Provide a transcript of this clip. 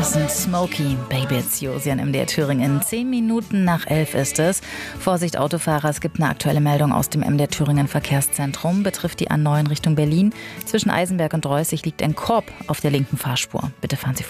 Das sind Smokey, Baby It's You, Sie an MDR Thüringen. 10 Minuten nach 11 ist es. Vorsicht Autofahrer, es gibt eine aktuelle Meldung aus dem MDR Thüringen Verkehrszentrum. Betrifft die A9 Richtung Berlin. Zwischen Eisenberg und Reußig liegt ein Korb auf der linken Fahrspur. Bitte fahren Sie